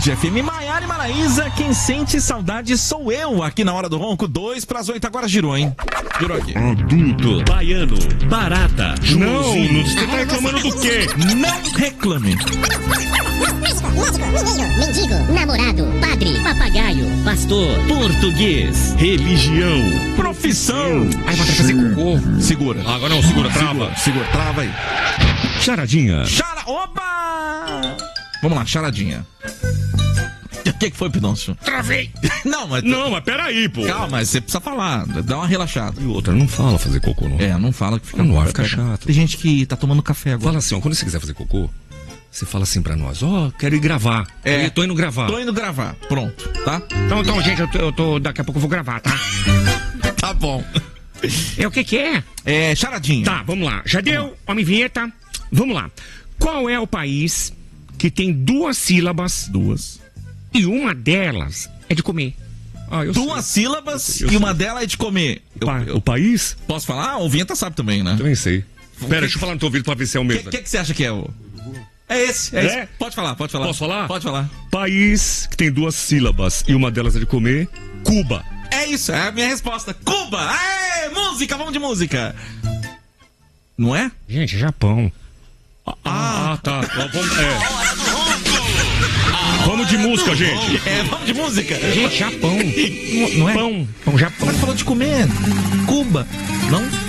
Tarde FM, Maiara e Maraísa, quem sente saudade sou eu, aqui na Hora do Ronco, 2 para as 8, agora girou, hein? Girou aqui. Adulto, baiano, barata, Joãozinho. Não, você tá reclamando do quê? Não reclame. Médico, mineiro, mendigo, namorado, padre, papagaio, pastor, Português, religião, Profissão. Ai, vai fazer cocô. Segura. Agora não, segura, trava. Segura, trava aí. charadinha. Oba! Vamos lá, charadinha. O que foi, Pidoncio? Travei. Não, mas Peraí, pô. calma, mas você precisa falar, dá uma relaxada. E outra, não fala fazer cocô, não. Não fala que fica No ar, bom, fica pega. chato. Tem gente que tá tomando café agora. Fala assim, ó, quando você quiser fazer cocô, você fala assim pra nós, quero ir gravar. Eu tô indo gravar. Tô indo gravar, pronto, tá? Então, gente, eu tô. Daqui a pouco eu vou gravar, tá? Tá bom. O que é? É, charadinha. Tá, vamos lá. Já deu? Homem vinheta. Vamos lá. Qual é o país que tem 2 sílabas? 2. E uma delas é de comer. Eu 2 sei. sílabas Eu e sei. uma delas é de comer. O país? Posso falar? O Vinheta sabe também, né? Também sei. Pera, deixa eu falar no teu ouvido pra ver se é o O mesmo. que você acha que é o... É esse. Pode falar. Posso falar? Pode falar. País que tem 2 sílabas e uma delas é de comer, Cuba. É isso, é a minha resposta. Cuba! Aê, música, vamos de música. Não é? Gente, Japão. Tá. Vamos de música, gente. Vamos de música. Gente, Japão. Não é? Pão, Japão. Mas falou de comer. Cuba. Não?